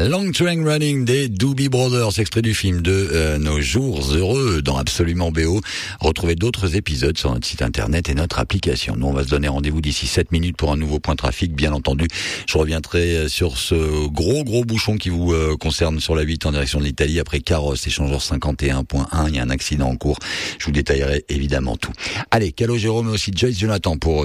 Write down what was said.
Long Train Running des Doobie Brothers, extrait du film de Nos Jours Heureux dans Absolument BO. Retrouvez d'autres épisodes sur notre site internet et notre application. Nous, on va se donner rendez-vous d'ici 7 minutes pour un nouveau point trafic, bien entendu. Je reviendrai sur ce gros bouchon qui vous concerne sur la 8 en direction de l'Italie après Carrosse, échangeur 51.1. Il y a un accident en cours. Je vous détaillerai évidemment tout. Allez, Calogero, mais aussi Joyce Jonathan pour